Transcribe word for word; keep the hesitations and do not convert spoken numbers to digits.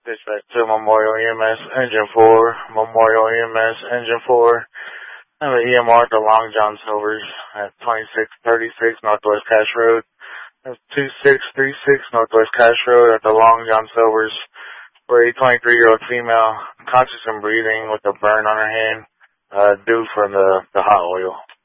Dispatch to Memorial E M S, Engine four, Memorial E M S, Engine four. I have an E M R at the Long John Silvers at twenty-six thirty-six Northwest Cash Road. That's two six three six Northwest Cash Road at the Long John Silvers for a twenty-three-year-old female, conscious and breathing with a burn on her hand, uh, due from the, the hot oil.